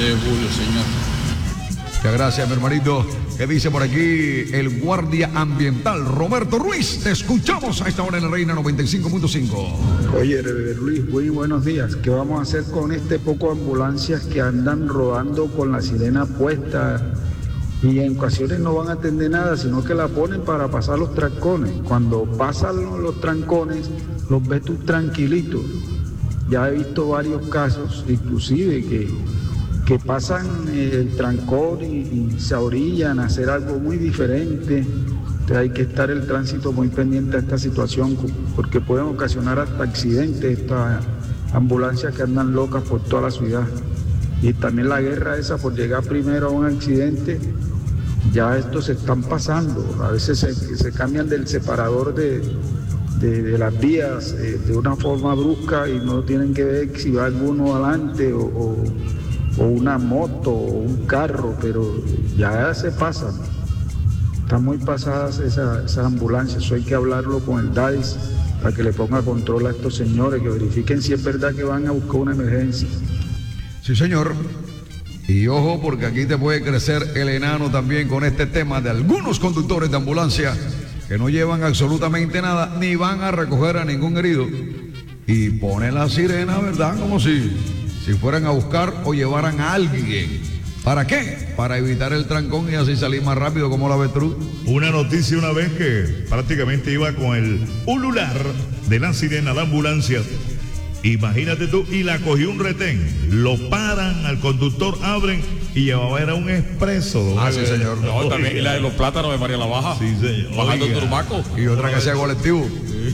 de julio, señor. Muchas gracias, mi hermanito. ¿Qué dice por aquí el guardia ambiental Roberto Ruiz? Te escuchamos a esta hora en la Reina 95.5. Oye, Luis, muy buenos días. ¿Qué vamos a hacer con este poco de ambulancias que andan rodando con la sirena puesta? Y en ocasiones no van a atender nada, sino que la ponen para pasar los trancones. Cuando pasan los trancones, los ves tú tranquilitos. Ya he visto varios casos, inclusive, que pasan el trancón y se orillan a hacer algo muy diferente. Entonces hay que estar el tránsito muy pendiente a esta situación, porque pueden ocasionar hasta accidentes, estas ambulancias que andan locas por toda la ciudad. Y también la guerra esa por llegar primero a un accidente. Ya estos se están pasando, a veces se cambian del separador de las vías de una forma brusca y no tienen que ver si va alguno adelante o una moto o un carro, pero ya se pasan. Están muy pasadas esas ambulancias, eso hay que hablarlo con el DAIS para que le ponga control a estos señores, que verifiquen si es verdad que van a buscar una emergencia. Sí, señor. Y ojo, porque aquí te puede crecer el enano también con este tema de algunos conductores de ambulancia que no llevan absolutamente nada, ni van a recoger a ningún herido. Y ponen la sirena, ¿verdad? Como si fueran a buscar o llevaran a alguien. ¿Para qué? Para evitar el trancón y así salir más rápido, como la Avestruz. Una noticia una vez que prácticamente iba con el ulular de la sirena de ambulancia. Imagínate tú, y la cogió un retén, lo paran al conductor, abren y llevaba era un expreso. Ah, sí, señor. No, también y la de los plátanos de María la Baja. Sí, señor. Bajando el Turmaco. Y otra que sea colectivo.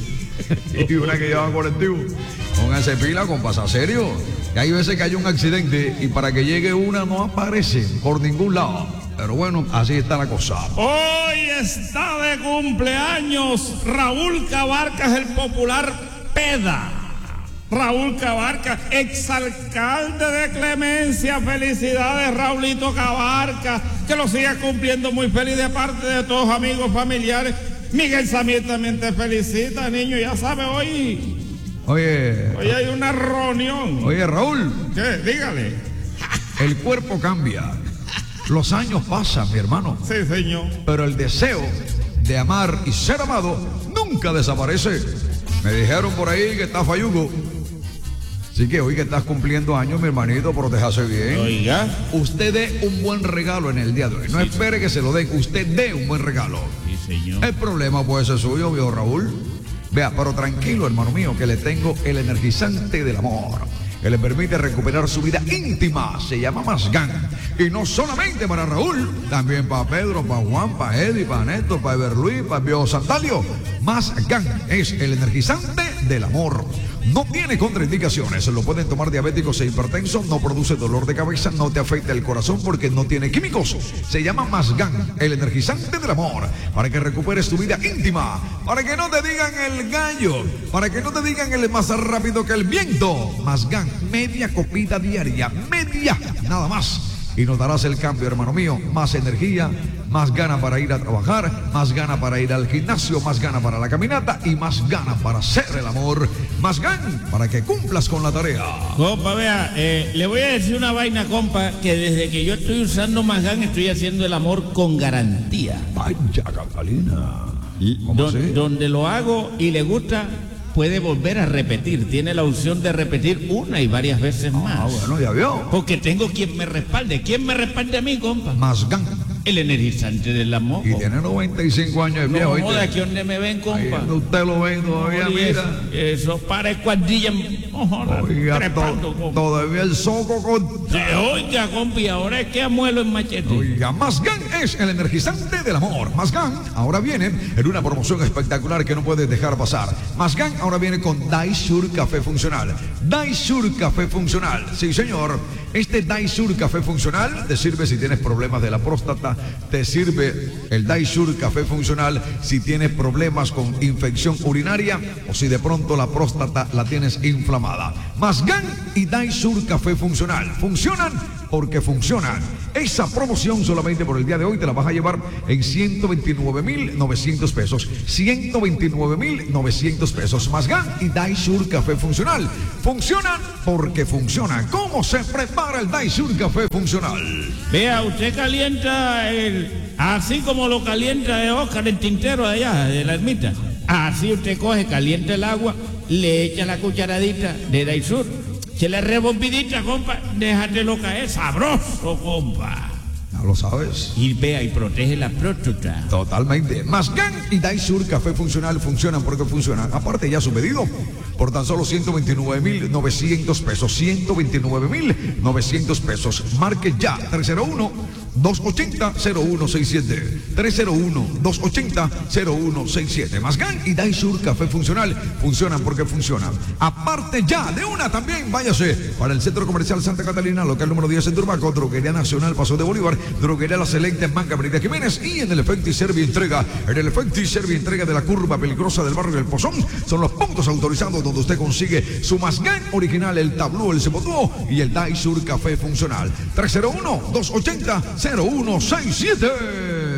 Y una que lleva colectivo. Pónganse pila, compa, serio. Que hay veces que hay un accidente y para que llegue una no aparece por ningún lado. Pero bueno, así está la cosa. Hoy está de cumpleaños Raúl Cabarcas, el popular Peda. Raúl Cabarcas, exalcalde de Clemencia. Felicidades, Raulito Cabarcas, que lo siga cumpliendo muy feliz de parte de todos amigos, familiares. Miguel Samir también te felicita, niño, ya sabes, hoy hay una reunión. Oye, Raúl. ¿Qué? Dígale. El cuerpo cambia. Los años pasan, mi hermano. Sí, señor. Pero el deseo de amar y ser amado nunca desaparece. Me dijeron por ahí que está fallugo. Así que hoy que estás cumpliendo años, mi hermanito, protéjase bien. Oiga. Usted dé un buen regalo en el día de hoy. No espere que se lo den. Usted dé un buen regalo. Sí, señor. El problema puede ser suyo, viejo Raúl. Vea, pero tranquilo, hermano mío, que le tengo el energizante del amor, que le permite recuperar su vida íntima. Se llama Masgan. Y no solamente para Raúl, también para Pedro, para Juan, para Eddie, para Néstor, para Everluis, para Bio Santalio. Masgan es el energizante del amor. No tiene contraindicaciones, lo pueden tomar diabéticos e hipertensos, no produce dolor de cabeza, no te afecta el corazón porque no tiene químicos. Se llama Masgan, el energizante del amor, para que recuperes tu vida íntima, para que no te digan el gallo, para que no te digan el más rápido que el viento. Masgan, media copita diaria, media, nada más. Y notarás el cambio, hermano mío. Más energía, más gana para ir a trabajar, más gana para ir al gimnasio, más gana para la caminata y más gana para hacer el amor. Más gana para que cumplas con la tarea. Compa, vea, le voy a decir una vaina, compa, que desde que yo estoy usando Masgan estoy haciendo el amor con garantía. Vaya, Catalina. Donde lo hago y le gusta, puede volver a repetir. Tiene la opción de repetir una y varias veces más. Ah, bueno, ya vio. Porque tengo quien me respalde. ¿Quién me respalde a mí, compa? Masgan. El energizante del amor. Y tiene 95 años de viejo. No joda, aquí donde me ven, compa. Ahí usted lo ve todavía, Oye, mira. Eso para escuadrilla. No joda, Oiga, trepando, compa. todavía el soco con... Sí, oiga, compa, y ahora es que amuelo en machete. Oiga, Masgan es el energizante del amor. Masgan ahora viene en una promoción espectacular que no puedes dejar pasar. Masgan ahora viene con Daisur Café Funcional. Daisur Café Funcional. Sí, señor. Este Daisur Café Funcional te sirve si tienes problemas de la próstata. Te sirve el Daisur Café Funcional si tienes problemas con infección urinaria o si de pronto la próstata la tienes inflamada. Masgan y Daisur Café Funcional funcionan porque funcionan. Esa promoción solamente por el día de hoy te la vas a llevar en 129.900 pesos. 129.900 pesos. Mazgán y Daisur Café Funcional. Funcionan porque funcionan. ¿Cómo se prepara el Daisur Café Funcional? Vea, usted calienta así como lo calienta de Oscar el Tintero de allá, de la ermita. Así usted coge, calienta el agua, le echa la cucharadita de Daisur, se le rebombidita, compa, déjatelo caer, sabroso, compa. ¿No lo sabes? Y vea, y protege la próstata. Totalmente. Mazgán y Daisur Café Funcional funcionan porque funcionan. Aparte ya su pedido por tan solo 129.900 pesos. 129.900 pesos. Marque ya 301-280-0167. 301-280-0167. Mazgán y Daisur Café Funcional funcionan porque funcionan. Aparte ya de una también, váyase para el Centro Comercial Santa Catalina, local número 10 en Turbaco, Droguería Nacional Paso de Bolívar, Droguería La Excelente en Manga Benita Jiménez, y en el Efecti Servia Entrega. En el Efecti Servia Entrega de la curva peligrosa del barrio del Pozón son los puntos autorizados donde usted consigue su Mazgán original, el tablú, el cepotúo y el Daisur Café Funcional. 301-280-0167.